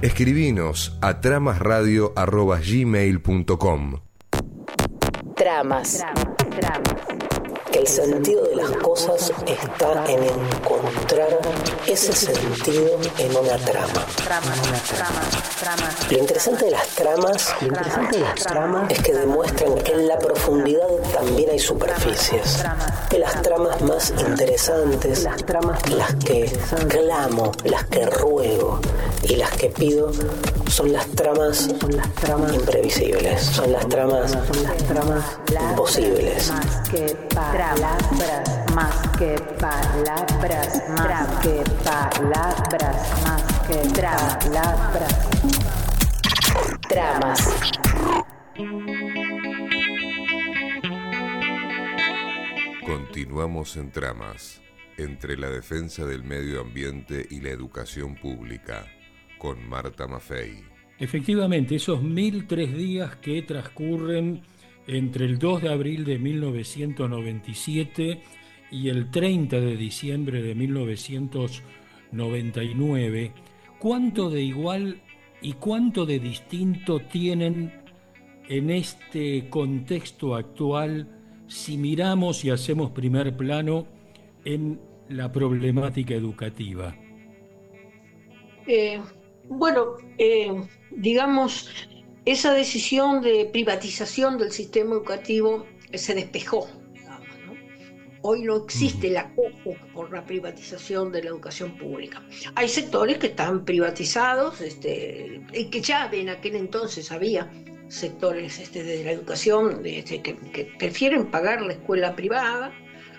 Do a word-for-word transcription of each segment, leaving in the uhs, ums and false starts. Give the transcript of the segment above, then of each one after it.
Escribinos a tramasradio arroba gmail punto com. Tramas. Tramas, tramas. El sentido de las cosas está en encontrar ese sentido en una trama. Lo interesante de las tramas, lo interesante de las tramas es que demuestran que en la profundidad también hay superficies. Que las tramas más interesantes, las tramas las que clamo, las que ruego y las que pido son las tramas, son las tramas imprevisibles, son las tramas, son las tramas imposibles. Más que palabras, más que palabras, más que palabras, más que palabras. Tramas. Continuamos en Tramas, entre la defensa del medio ambiente y la educación pública, con Marta Maffei. Efectivamente, esos mil tres días que transcurren entre el dos de abril de mil novecientos noventa y siete y el treinta de diciembre de mil novecientos noventa y nueve, ¿cuánto de igual y cuánto de distinto tienen en este contexto actual si miramos y hacemos primer plano en la problemática educativa? Eh, bueno, eh, digamos, esa decisión de privatización del sistema educativo se despejó, digamos, ¿no? Hoy no existe el acojo por la privatización de la educación pública. Hay sectores que están privatizados, este, y que ya en aquel entonces había sectores este, de la educación este, que, que prefieren pagar la escuela privada.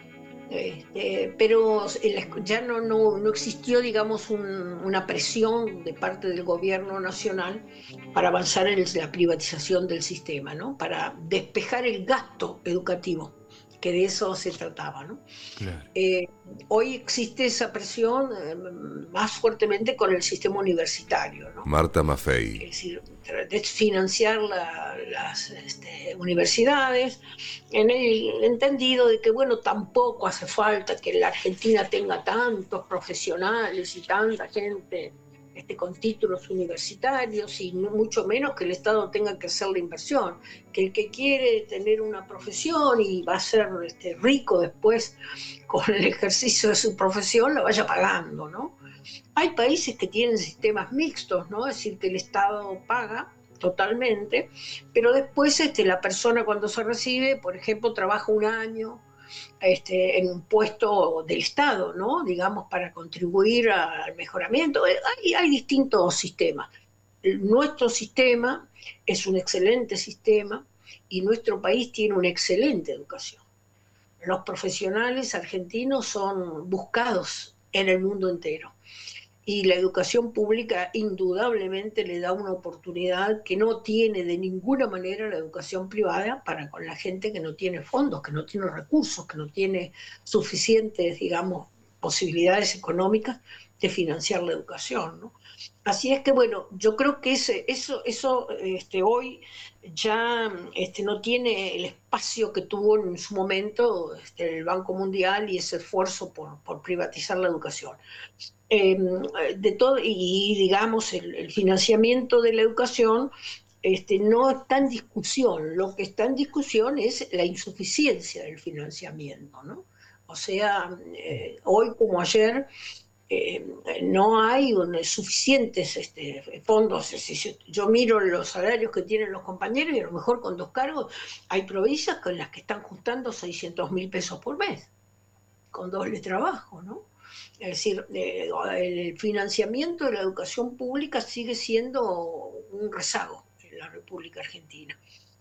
Este, pero ya no, no, no existió, digamos, un, una presión de parte del gobierno nacional para avanzar en la privatización del sistema, ¿no? Para despejar el gasto educativo, que de eso se trataba, ¿no? Claro. Eh, hoy existe esa presión eh, más fuertemente con el sistema universitario, ¿no? Marta Maffei. Es decir, desfinanciar la, las este, universidades, en el entendido de que, bueno, tampoco hace falta que la Argentina tenga tantos profesionales y tanta gente este, con títulos universitarios, y mucho menos que el Estado tenga que hacer la inversión, que el que quiere tener una profesión y va a ser este, rico después con el ejercicio de su profesión, la vaya pagando, ¿no? Hay países que tienen sistemas mixtos, ¿no? Es decir, que el Estado paga totalmente, pero después este, la persona cuando se recibe, por ejemplo, trabaja un año este, en un puesto del Estado, ¿no? Digamos, para contribuir al mejoramiento. Hay, hay distintos sistemas. Nuestro sistema es un excelente sistema y nuestro país tiene una excelente educación. Los profesionales argentinos son buscados en el mundo entero. Y la educación pública indudablemente le da una oportunidad que no tiene de ninguna manera la educación privada para con la gente que no tiene fondos, que no tiene recursos, que no tiene suficientes, digamos, posibilidades económicas de financiar la educación, ¿no? Así es que, bueno, yo creo que ese, eso, eso este, hoy ya este, no tiene el espacio que tuvo en su momento este, el Banco Mundial y ese esfuerzo por, por privatizar la educación. Eh, de todo, y digamos, el, el financiamiento de la educación este, no está en discusión. Lo que está en discusión es la insuficiencia del financiamiento, ¿no? O sea, eh, hoy como ayer, Eh, no hay un, suficientes este, fondos. Es decir, yo miro los salarios que tienen los compañeros y a lo mejor con dos cargos hay provincias con las que están juntando seiscientos mil pesos por mes, con doble trabajo, ¿no? Es decir, eh, el financiamiento de la educación pública sigue siendo un rezago en la República Argentina.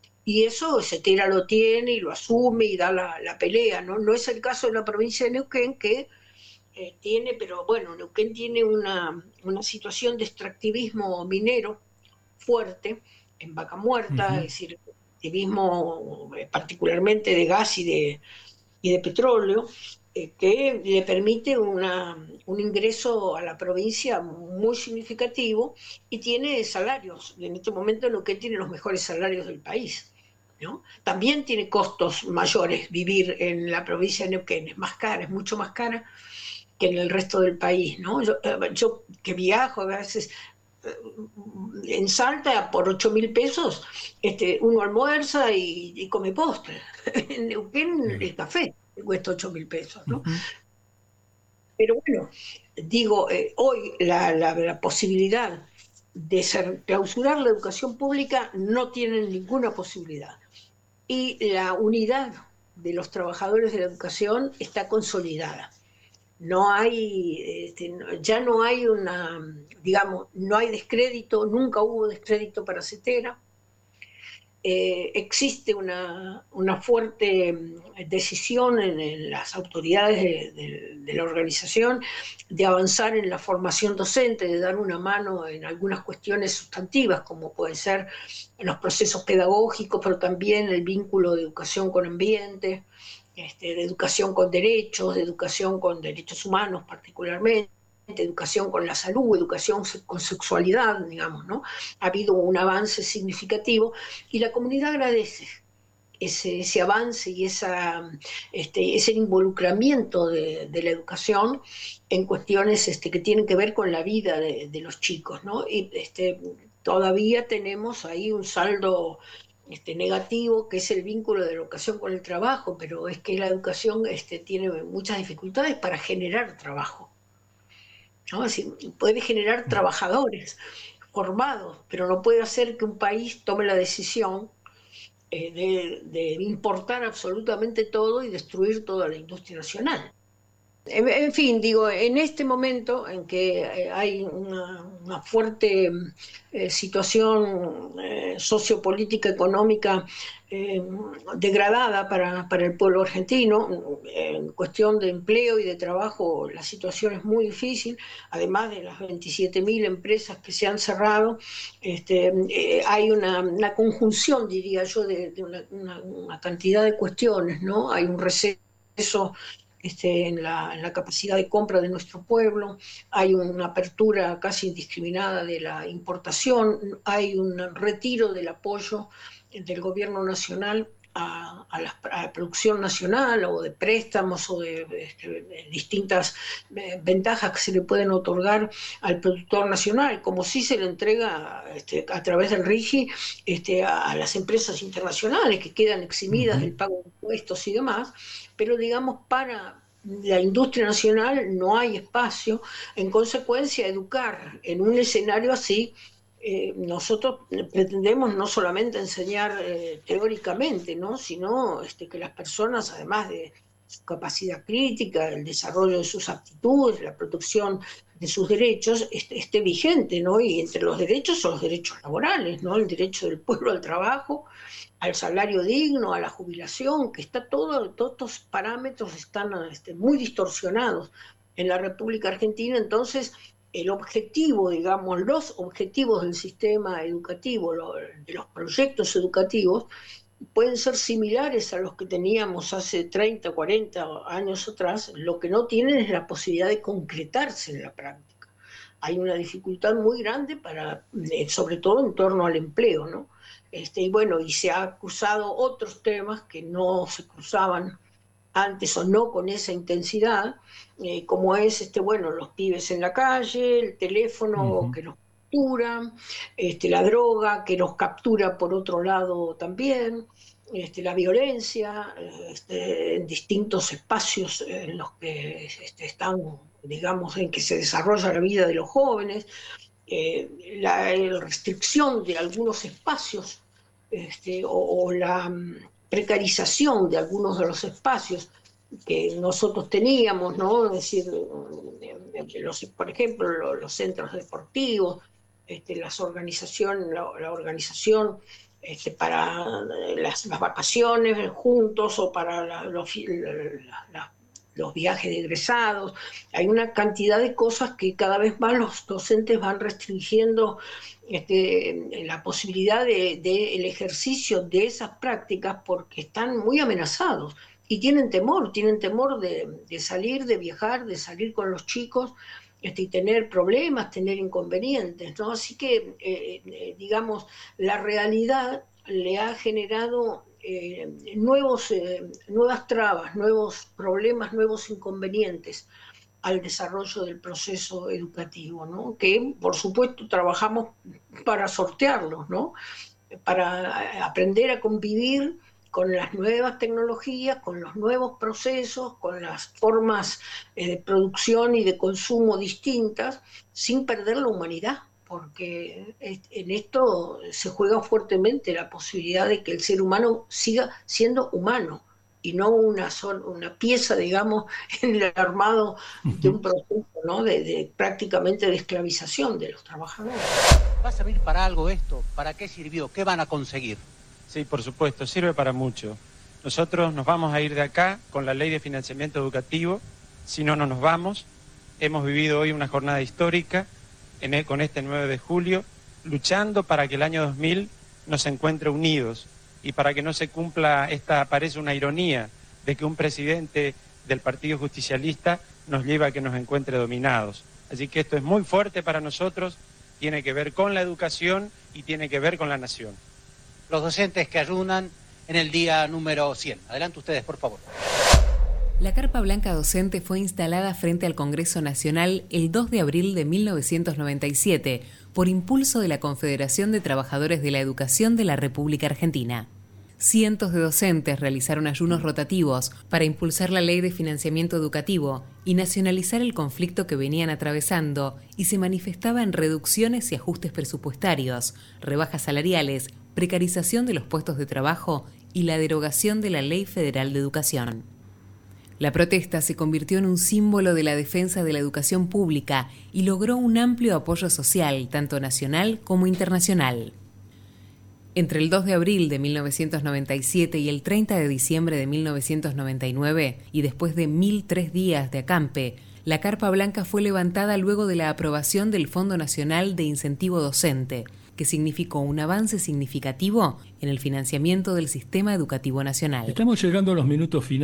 Y eso Cetera lo tiene y lo asume y da la, la pelea, ¿no? No es el caso de la provincia de Neuquén, que Eh, tiene, pero bueno, Neuquén tiene una, una situación de extractivismo minero fuerte en Vaca Muerta, uh-huh. Es decir, extractivismo eh, particularmente de gas y de, y de petróleo, eh, que le permite una, un ingreso a la provincia muy significativo y tiene salarios. En este momento Neuquén tiene los mejores salarios del país, ¿no? También tiene costos mayores vivir en la provincia de Neuquén, es más cara, es mucho más cara que en el resto del país, ¿no? Yo, yo que viajo a veces en Salta por ocho mil pesos este, uno almuerza y, y come postre. En Neuquén el café cuesta ocho mil pesos, ¿no? Uh-huh. Pero bueno, digo, eh, hoy la, la, la posibilidad de ser, clausurar la educación pública no tienen ninguna posibilidad. Y la unidad de los trabajadores de la educación está consolidada. No hay, este, ya no hay una, digamos, no hay descrédito, nunca hubo descrédito para CETERA. Eh, existe una, una fuerte decisión en, en las autoridades de, de, de la organización de avanzar en la formación docente, de dar una mano en algunas cuestiones sustantivas, como pueden ser los procesos pedagógicos, pero también el vínculo de educación con ambiente, este, de educación con derechos, de educación con derechos humanos particularmente, educación con la salud, educación con sexualidad, digamos, ¿no? Ha habido un avance significativo y la comunidad agradece ese, ese avance y esa, este, ese involucramiento de, de la educación en cuestiones este, que tienen que ver con la vida de, de los chicos, ¿no? Y este, todavía tenemos ahí un saldo este, negativo, que es el vínculo de la educación con el trabajo, pero es que la educación este, tiene muchas dificultades para generar trabajo. ¿No? Es decir, puede generar trabajadores formados, pero no puede hacer que un país tome la decisión eh, de, de importar absolutamente todo y destruir toda la industria nacional. En, en fin, digo, en este momento en que eh, hay una, una fuerte eh, situación eh, sociopolítica, económica eh, degradada para, para el pueblo argentino, en cuestión de empleo y de trabajo la situación es muy difícil, además de las veintisiete mil empresas que se han cerrado, este, eh, hay una, una conjunción, diría yo, de, de una, una, una cantidad de cuestiones, ¿no? Hay un receso Este, en, la, en la capacidad de compra de nuestro pueblo, hay una apertura casi indiscriminada de la importación, hay un retiro del apoyo del gobierno nacional a, a, la, a la producción nacional o de préstamos o de, de, de distintas ventajas que se le pueden otorgar al productor nacional, como si se le entrega este, a través del RIGI este, a, a las empresas internacionales que quedan eximidas uh-huh. del pago de impuestos y demás, pero digamos para la industria nacional no hay espacio, en consecuencia educar en un escenario así, eh, nosotros pretendemos no solamente enseñar eh, teóricamente, ¿no? sino este, que las personas, además de su capacidad crítica, el desarrollo de sus aptitudes, la protección de sus derechos, esté, esté vigente, ¿no? Y entre los derechos son los derechos laborales, ¿no? El derecho del pueblo al trabajo, al salario digno, a la jubilación, que está todo, todos estos parámetros están este, muy distorsionados en la República Argentina. Entonces, el objetivo, digamos, los objetivos del sistema educativo, lo, de los proyectos educativos, pueden ser similares a los que teníamos hace treinta, cuarenta años atrás, lo que no tienen es la posibilidad de concretarse en la práctica. Hay una dificultad muy grande, para, sobre todo en torno al empleo, ¿no? Este, y bueno, y se ha cruzado otros temas que no se cruzaban antes o no con esa intensidad, eh, como es, este, bueno, los pibes en la calle, el teléfono uh-huh. que nos captura, este, la droga que nos captura por otro lado también, este, la violencia este, en distintos espacios en los que este, están, digamos, en que se desarrolla la vida de los jóvenes, eh, la, la restricción de algunos espacios este, o, o la precarización de algunos de los espacios que nosotros teníamos, ¿no? Es decir, los, por ejemplo, los, los centros deportivos, este, las organizaciones, la, la organización este, para las, las vacaciones juntos o para la, los, la, la, los viajes de egresados. Hay una cantidad de cosas que cada vez más los docentes van restringiendo este, la posibilidad del de, de ejercicio de esas prácticas porque están muy amenazados y tienen temor, tienen temor de, de salir, de viajar, de salir con los chicos este, y tener problemas, tener inconvenientes, ¿no? Así que, eh, eh, digamos, la realidad le ha generado Eh, nuevos, eh, nuevas trabas, nuevos problemas, nuevos inconvenientes al desarrollo del proceso educativo, ¿no? Que por supuesto trabajamos para sortearlos, ¿no? Para aprender a convivir con las nuevas tecnologías, con los nuevos procesos, con las formas eh, de producción y de consumo distintas, sin perder la humanidad, porque en esto se juega fuertemente la posibilidad de que el ser humano siga siendo humano y no una, sola, una pieza, digamos, en el armado de un proceso, ¿no? de, de prácticamente de esclavización de los trabajadores. ¿Va a servir para algo esto? ¿Para qué sirvió? ¿Qué van a conseguir? Sí, por supuesto, sirve para mucho. Nosotros nos vamos a ir de acá con la ley de financiamiento educativo, si no, no nos vamos. Hemos vivido hoy una jornada histórica en el, con este nueve de julio, luchando para que el año dos mil nos encuentre unidos y para que no se cumpla esta, parece una ironía, de que un presidente del Partido Justicialista nos lleva a que nos encuentre dominados. Así que esto es muy fuerte para nosotros, tiene que ver con la educación y tiene que ver con la nación. Los docentes que ayunan en el día número cien. Adelante ustedes, por favor. La Carpa Blanca Docente fue instalada frente al Congreso Nacional el dos de abril de mil novecientos noventa y siete por impulso de la Confederación de Trabajadores de la Educación de la República Argentina. Cientos de docentes realizaron ayunos rotativos para impulsar la ley de financiamiento educativo y nacionalizar el conflicto que venían atravesando y se manifestaba en reducciones y ajustes presupuestarios, rebajas salariales, precarización de los puestos de trabajo y la derogación de la Ley Federal de Educación. La protesta se convirtió en un símbolo de la defensa de la educación pública y logró un amplio apoyo social, tanto nacional como internacional. Entre el dos de abril de mil novecientos noventa y siete y el treinta de diciembre de mil novecientos noventa y nueve, y después de mil tres días de acampe, la Carpa Blanca fue levantada luego de la aprobación del Fondo Nacional de Incentivo Docente, que significó un avance significativo en el financiamiento del sistema educativo nacional. Estamos llegando a los minutos finales.